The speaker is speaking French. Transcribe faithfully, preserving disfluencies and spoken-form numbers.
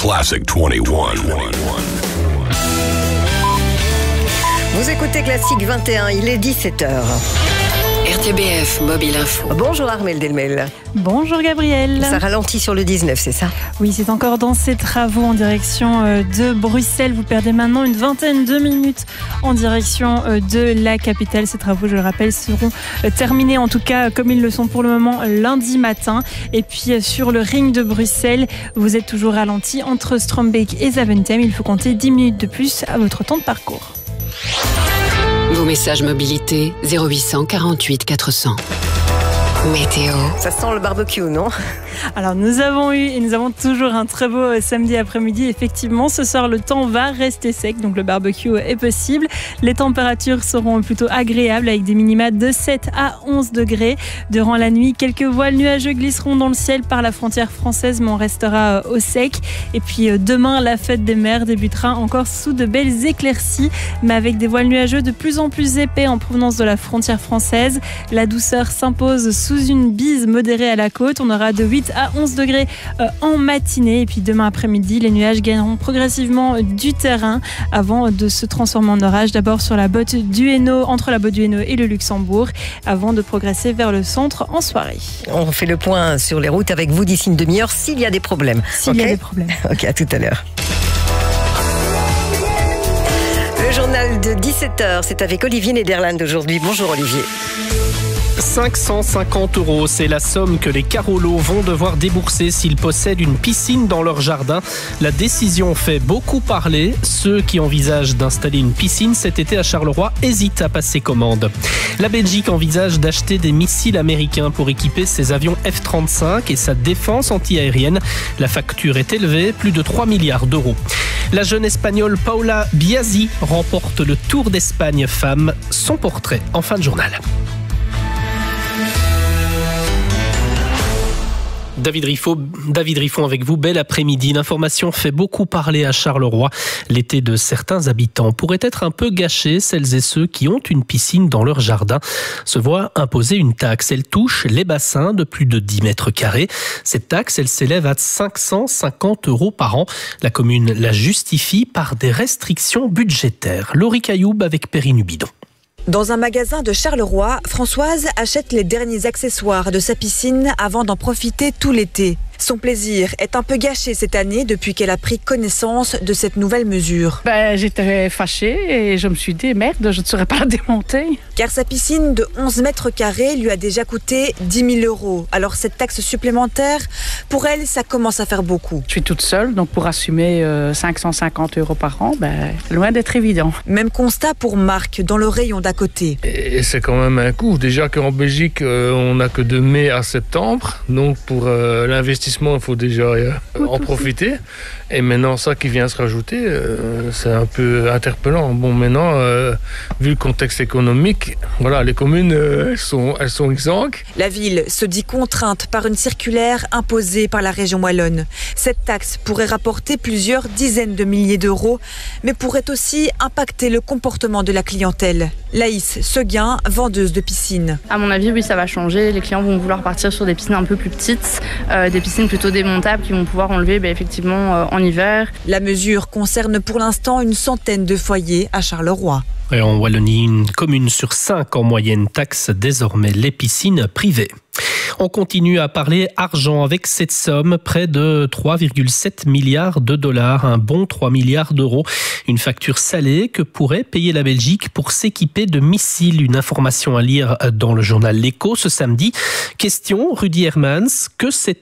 Classic vingt et un. Vous écoutez Classique vingt et un, il est dix-sept heures. R T B F Mobile Info. Bonjour Armelle Delmel. Bonjour Gabriel. Ça ralentit sur le dix-neuf, c'est ça? Oui, c'est encore dans ces travaux en direction de Bruxelles. Vous perdez maintenant une vingtaine de minutes en direction de la capitale. Ces travaux, je le rappelle, seront terminés, en tout cas comme ils le sont pour le moment, lundi matin. Et puis sur le ring de Bruxelles, vous êtes toujours ralenti entre Strombeek et Zaventem. Il faut compter dix minutes de plus à votre temps de parcours. Vos messages mobilité zéro huit cent quarante-huit quatre cents. Météo. Ça sent le barbecue, non? Alors nous avons eu et nous avons toujours un très beau samedi après-midi. Effectivement, ce soir le temps va rester sec, donc le barbecue est possible. Les températures seront plutôt agréables avec des minima de sept à onze degrés. Durant la nuit, quelques voiles nuageux glisseront dans le ciel par la frontière française, mais on restera au sec. Et puis demain, la fête des mers débutera encore sous de belles éclaircies, mais avec des voiles nuageux de plus en plus épais en provenance de la frontière française. La douceur s'impose sous une bise modérée à la côte. On aura de huit à onze degrés en matinée. Et puis demain après-midi, les nuages gagneront progressivement du terrain avant de se transformer en orage. D'abord sur la botte du Hainaut, entre la botte du Hainaut et le Luxembourg, avant de progresser vers le centre en soirée. On fait le point sur les routes avec vous d'ici une demi-heure s'il y a des problèmes. S'il okay y a des problèmes. Ok, à tout à l'heure. Le journal de dix-sept heures, c'est avec Olivier Nederland aujourd'hui. Bonjour Olivier. cinq cent cinquante euros, c'est la somme que les Carolos vont devoir débourser s'ils possèdent une piscine dans leur jardin. La décision fait beaucoup parler. Ceux qui envisagent d'installer une piscine cet été à Charleroi hésitent à passer commande. La Belgique envisage d'acheter des missiles américains pour équiper ses avions F trente-cinq et sa défense antiaérienne. La facture est élevée, plus de trois milliards d'euros. La jeune Espagnole Paula Biasi remporte le Tour d'Espagne femmes. Son portrait en fin de journal. David Riffon, David Riffon avec vous, bel après-midi. L'information fait beaucoup parler à Charleroi. L'été de certains habitants pourrait être un peu gâché. Celles et ceux qui ont une piscine dans leur jardin se voient imposer une taxe. Elle touche les bassins de plus de dix mètres carrés. Cette taxe, elle s'élève à cinq cent cinquante euros par an. La commune la justifie par des restrictions budgétaires. Laurie Cailloub avec Perrine Hubidon. Dans un magasin de Charleroi, Françoise achète les derniers accessoires de sa piscine avant d'en profiter tout l'été. Son plaisir est un peu gâché cette année depuis qu'elle a pris connaissance de cette nouvelle mesure. Ben, j'étais fâchée et je me suis dit, merde, je ne saurais pas la démonter. Car sa piscine de onze mètres carrés lui a déjà coûté dix mille euros. Alors cette taxe supplémentaire, pour elle, ça commence à faire beaucoup. Je suis toute seule, donc pour assumer euh, cinq cent cinquante euros par an, ben, loin d'être évident. Même constat pour Marc, dans le rayon d'à côté. Et c'est quand même un coût. Déjà qu'en Belgique, euh, on n'a que de mai à septembre. Donc pour euh, l'investissement, il faut déjà euh, en profiter. Et maintenant, ça qui vient se rajouter, euh, c'est un peu interpellant. Bon, maintenant, euh, vu le contexte économique, voilà, les communes, euh, elles sont, elles sont exsangues. La ville se dit contrainte par une circulaire imposée par la région wallonne. Cette taxe pourrait rapporter plusieurs dizaines de milliers d'euros, mais pourrait aussi impacter le comportement de la clientèle. Laïs Seguin, vendeuse de piscines. À mon avis, oui, ça va changer. Les clients vont vouloir partir sur des piscines un peu plus petites, euh, des piscines plutôt démontables qui vont pouvoir enlever ben, effectivement euh, en hiver. La mesure concerne pour l'instant une centaine de foyers à Charleroi. Et en Wallonie, une commune sur cinq en moyenne taxe désormais les piscines privées. On continue à parler argent avec cette somme, près de trois virgule sept milliards de dollars, un bon trois milliards d'euros. Une facture salée que pourrait payer la Belgique pour s'équiper de missiles. Une information à lire dans le journal L'Écho ce samedi. Question, Rudy Hermans, que cette